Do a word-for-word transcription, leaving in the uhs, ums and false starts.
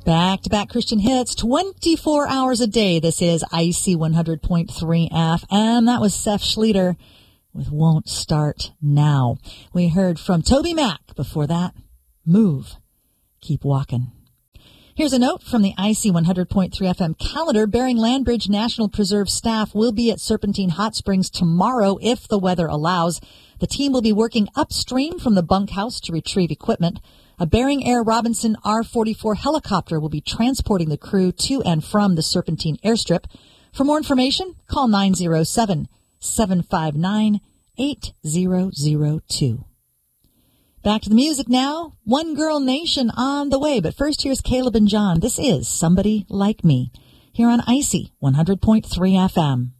Back-to-back Christian hits, twenty-four hours a day. This is Icy one hundred point three F M. That was Seth Schleter with Won't Start Now. We heard from Toby Mac. Before that, Move. Keep Walking. Here's a note from the Icy one hundred point three F M calendar. Bering Landbridge National Preserve staff will be at Serpentine Hot Springs tomorrow if the weather allows. The team will be working upstream from the bunkhouse to retrieve equipment. A Bering Air Robinson R forty-four helicopter will be transporting the crew to and from the Serpentine airstrip. For more information, call nine oh seven, seven five nine, eight oh oh two. Back to the music now. One Girl Nation on the way. But first, here's Caleb and John. This is Somebody Like Me here on Icy one hundred point three F M.